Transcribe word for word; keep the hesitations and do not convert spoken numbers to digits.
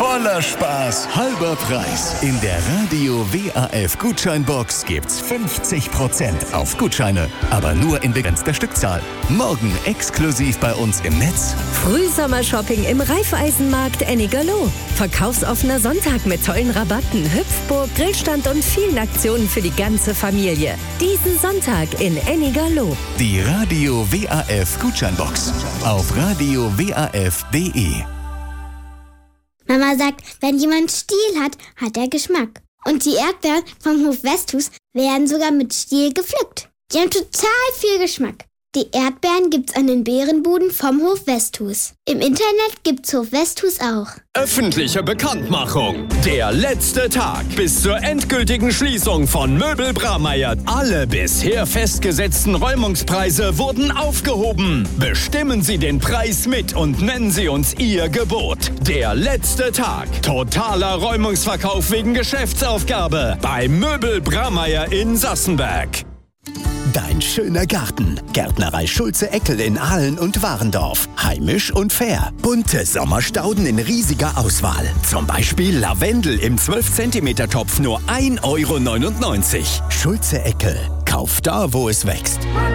Voller Spaß, halber Preis. In der Radio W A F Gutscheinbox gibt's fünfzig Prozent auf Gutscheine. Aber nur in begrenzter Stückzahl. Morgen exklusiv bei uns im Netz. Frühsommershopping im Raiffeisenmarkt Ennigerloh. Verkaufsoffener Sonntag mit tollen Rabatten, Hüpfburg, Grillstand und vielen Aktionen für die ganze Familie. Diesen Sonntag in Ennigerloh. Die Radio W A F Gutscheinbox auf radio w a f punkt d e. Mama sagt, wenn jemand Stiel hat, hat er Geschmack. Und die Erdbeeren vom Hof Westhus werden sogar mit Stiel gepflückt. Die haben total viel Geschmack. Die Erdbeeren gibt's an den Beerenbuden vom Hof Westhus. Im Internet gibt's Hof Westhus auch. Öffentliche Bekanntmachung. Der letzte Tag bis zur endgültigen Schließung von Möbel Bramayr. Alle bisher festgesetzten Räumungspreise wurden aufgehoben. Bestimmen Sie den Preis mit und nennen Sie uns Ihr Gebot. Der letzte Tag. Totaler Räumungsverkauf wegen Geschäftsaufgabe bei Möbel Bramayr in Sassenberg. Dein schöner Garten. Gärtnerei Schulze-Eckel in Aalen und Warendorf. Heimisch und fair. Bunte Sommerstauden in riesiger Auswahl. Zum Beispiel Lavendel im zwölf Zentimeter Topf nur ein Euro neunundneunzig. Schulze-Eckel. Kauf da, wo es wächst.